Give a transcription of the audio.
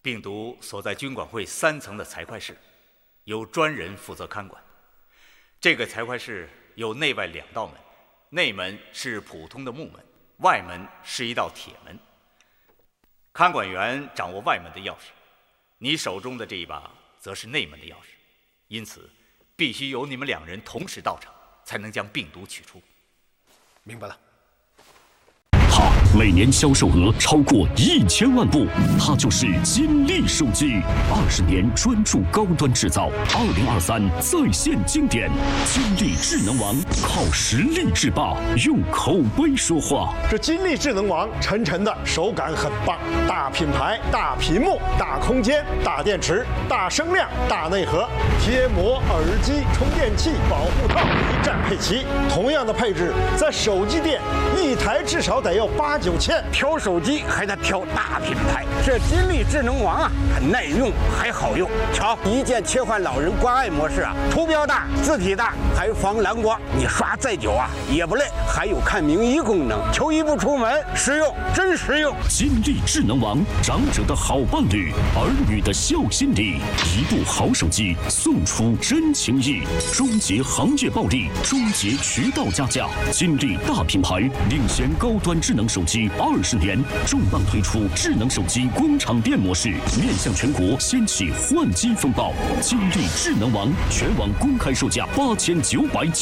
病毒所在军管会3层的财会室，由专人负责看管。这个财会室有内外2道门，内门是普通的木门，外门是一道铁门。看管员掌握外门的钥匙，你手中的这一把则是内门的钥匙，因此必须由你们2人同时到场，才能将病毒取出。 明白了。 每年销售额超过1000万部，它就是金立手机。20年专注高端制造，2023再现经典。金立智能王靠实力制霸，用口碑说话。 这金立智能王沉沉的，手感很棒，大品牌、大屏幕、大空间、大电池、大声量、大内核，贴膜、耳机、充电器、保护套一站配齐。同样的配置，在手机店一台至少得要8、9千。 挑手机还得挑大品牌，这金立智能王啊，还耐用还好用。瞧，一键切换老人关爱模式啊，图标大，字体大，还防蓝光，你刷再久啊也不累。还有看名医功能，求医不出门，实用真实用。 金立智能王，长者的好伴侣，儿女的孝心理。1部好手机送出真情谊，终结行业暴利，终结渠道加价。金立大品牌，领先高端智能手机20年，重磅推出智能手机工厂店模式，面向全国掀起换机风暴。金立智能王全网公开售价8990。